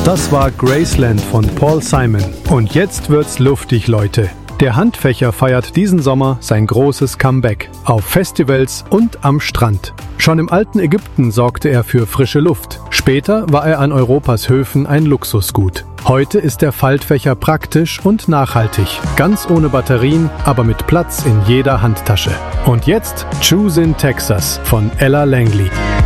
Das war Graceland von Paul Simon. Und jetzt wird's luftig, Leute. Der Handfächer feiert diesen Sommer sein großes Comeback. Auf Festivals und am Strand. Schon im alten Ägypten sorgte er für frische Luft. Später war er an Europas Höfen ein Luxusgut. Heute ist der Faltfächer praktisch und nachhaltig. Ganz ohne Batterien, aber mit Platz in jeder Handtasche. Und jetzt Choose in Texas von Ella Langley.